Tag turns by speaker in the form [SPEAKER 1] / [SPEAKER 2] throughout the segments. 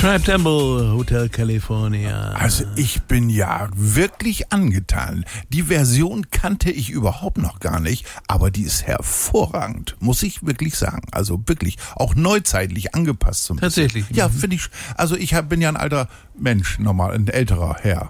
[SPEAKER 1] Tribe Temple, Hotel California.
[SPEAKER 2] Also ich bin ja wirklich angetan. Die Version kannte ich überhaupt noch gar nicht, aber die ist hervorragend, muss ich wirklich sagen. Also wirklich, auch neuzeitlich angepasst zum
[SPEAKER 1] Tatsächlich?
[SPEAKER 2] Ja, finde ich. Also bin ja ein alter Mensch, normal, ein älterer Herr.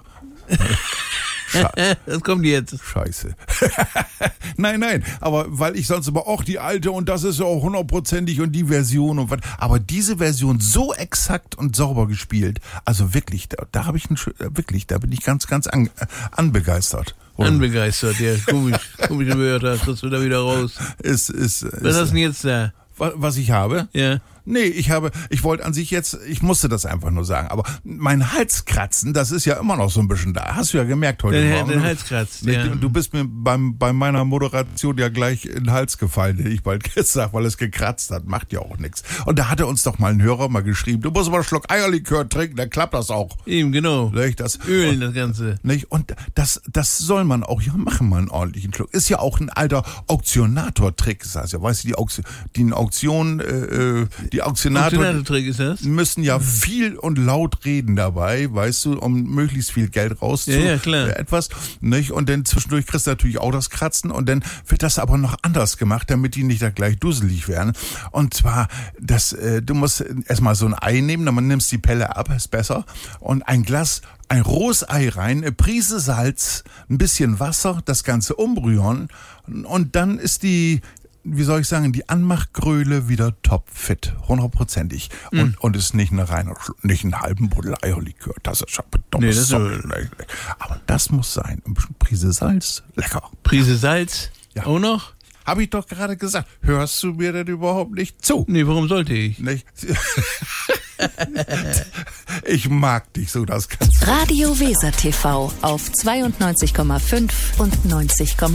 [SPEAKER 1] Das kommt jetzt.
[SPEAKER 2] Scheiße. Nein, aber weil ich sonst immer auch die alte und das ist ja auch 100%ig und die Version und was. Aber diese Version so exakt und sauber gespielt, also wirklich, da bin ich ganz anbegeistert.
[SPEAKER 1] Anbegeistert, ja, komische Wörter, kriegst du da wieder raus. Was hast du denn jetzt da?
[SPEAKER 2] Was ich habe?
[SPEAKER 1] Ja.
[SPEAKER 2] Nee, ich wollte an sich jetzt, ich musste das einfach nur sagen, aber mein Halskratzen, das ist ja immer noch so ein bisschen da. Hast du ja gemerkt heute Morgen.
[SPEAKER 1] Der Hals kratzt, ja.
[SPEAKER 2] Du bist mir bei meiner Moderation ja gleich in den Hals gefallen, hätte ich bald gesagt, weil es gekratzt hat. Macht ja auch nichts. Und da hatte uns doch mal ein Hörer mal geschrieben, du musst mal einen Schluck Eierlikör trinken, dann klappt das auch.
[SPEAKER 1] Eben, genau.
[SPEAKER 2] Das
[SPEAKER 1] Ganze.
[SPEAKER 2] Nicht? Und das soll man auch ja machen, mal einen ordentlichen Schluck. Ist ja auch ein alter Auktionator-Trick, das heißt ja, weißt du, die Auktionator-Trick ist das? Müssen ja viel und laut reden dabei, weißt du, um möglichst viel Geld etwas, nicht? Und dann zwischendurch kriegst du natürlich auch das Kratzen und dann wird das aber noch anders gemacht, damit die nicht da gleich dusselig werden. Und zwar, du musst erstmal so ein Ei nehmen, dann nimmst die Pelle ab, ist besser, und ein rohes Ei rein, eine Prise Salz, ein bisschen Wasser, das Ganze umrühren und dann ist die Anmachgröle wieder topfit, 100%ig. Und ist nicht nicht einen halben Buddel Eierlikör. Das ist schon bedummes aber das muss sein. Ein bisschen Prise Salz, lecker.
[SPEAKER 1] Prise Salz?
[SPEAKER 2] Ja.
[SPEAKER 1] Auch noch?
[SPEAKER 2] Habe ich doch gerade gesagt. Hörst du mir denn überhaupt nicht zu?
[SPEAKER 1] Nee, warum sollte ich?
[SPEAKER 2] Nicht? Ich mag dich so, das kannst du.
[SPEAKER 3] Radio Weser TV auf 92,5 und 90,3.